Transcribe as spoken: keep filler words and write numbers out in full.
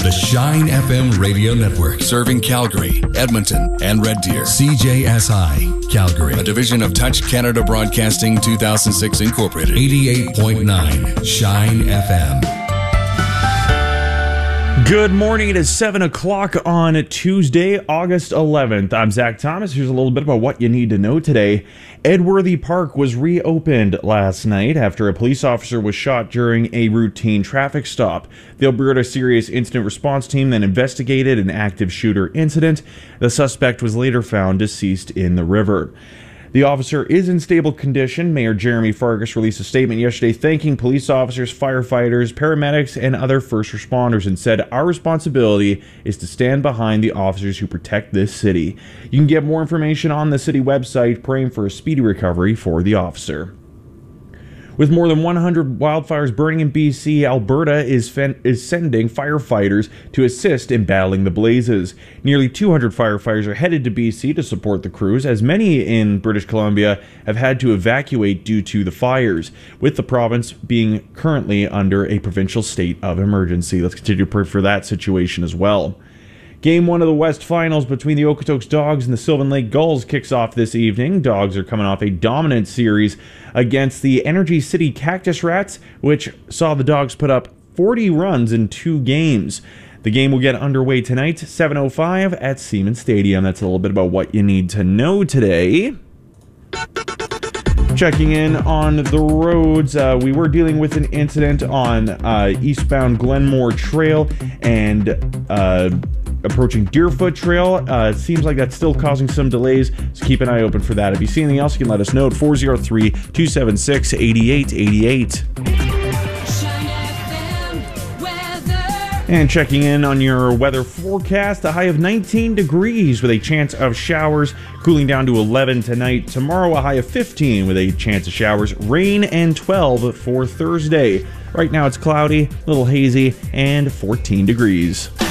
The Shine F M radio network, serving Calgary, Edmonton, and Red Deer. C J S I, Calgary, a division of Touch Canada Broadcasting two thousand six Incorporated. eighty-eight point nine Shine F M. Good morning. It is seven o'clock on Tuesday, August eleventh. I'm Zach Thomas. Here's a little bit about what you need to know today. Edworthy Park was reopened last night after a police officer was shot during a routine traffic stop. The Alberta Serious Incident Response Team then investigated an active shooter incident. The suspect was later found deceased in the river. The officer is in stable condition. Mayor Jeremy Farkas released a statement yesterday thanking police officers, firefighters, paramedics, and other first responders and said, "Our responsibility is to stand behind the officers who protect this city." You can get more information on the city website, praying for a speedy recovery for the officer. With more than one hundred wildfires burning in B C, Alberta is, fen- is sending firefighters to assist in battling the blazes. Nearly two hundred firefighters are headed to B C to support the crews, as many in British Columbia have had to evacuate due to the fires, with the province being currently under a provincial state of emergency. Let's continue to pray for that situation as well. Game one of the West Finals between the Okotoks Dogs and the Sylvan Lake Gulls kicks off this evening. Dogs are coming off a dominant series against the Energy City Cactus Rats, which saw the Dogs put up forty runs in two games. The game will get underway tonight, seven oh five at Siemens Stadium. That's a little bit about what you need to know today. Checking in on the roads, uh, we were dealing with an incident on uh, eastbound Glenmore Trail and uh, approaching Deerfoot Trail. Uh, it seems like that's still causing some delays, so keep an eye open for that. If you see anything else, you can let us know at four oh three, two seven six, eight eight eight eight. And checking in on your weather forecast, a high of nineteen degrees with a chance of showers, cooling down to eleven tonight. Tomorrow, a high of fifteen with a chance of showers, rain, and twelve for Thursday. Right now, it's cloudy, a little hazy, and fourteen degrees.